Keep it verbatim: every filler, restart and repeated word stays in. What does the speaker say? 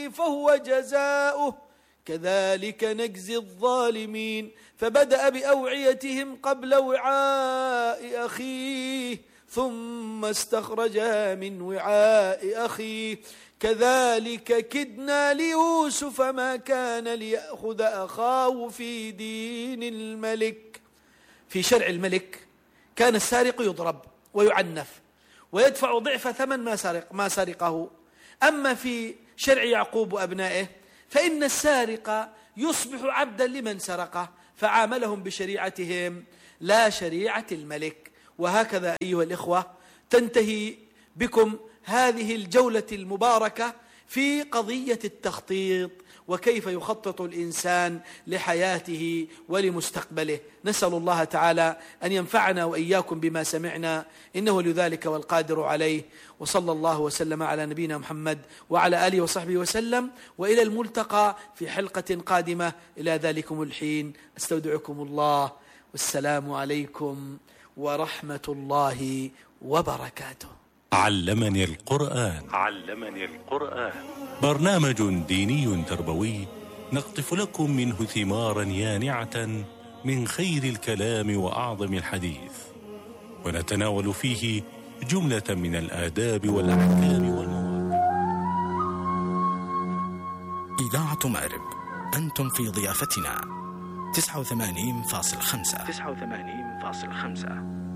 فهو جزاؤه كذلك نجزي الظالمين. فبدأ بأوعيتهم قبل وعاء أخيه ثم استخرجها من وعاء أخيه كذلك كدنا ليوسف ما كان ليأخذ أخاه في دين الملك. في شرع الملك كان السارق يضرب ويعنف ويدفع ضعف ثمن ما سرق ما سرقه. أما في شرع يعقوب وأبنائه فإن السارق يصبح عبدا لمن سرقه، فعاملهم بشريعتهم لا شريعة الملك. وهكذا أيها الإخوة تنتهي بكم هذه الجولة المباركة في قضية التخطيط وكيف يخطط الإنسان لحياته ولمستقبله. نسأل الله تعالى أن ينفعنا وإياكم بما سمعنا إنه لذلك والقادر عليه. وصلى الله وسلم على نبينا محمد وعلى آله وصحبه وسلم، وإلى الملتقى في حلقة قادمة. إلى ذلكم الحين أستودعكم الله، والسلام عليكم ورحمة الله وبركاته. علمني القرآن. علمني القرآن برنامج ديني تربوي نقطف لكم منه ثمارا يانعة من خير الكلام وأعظم الحديث، ونتناول فيه جملة من الآداب والأحكام والمواقف. إذاعة مأرب، أنتم في ضيافتنا تسعة وثمانين فاصل خمسة.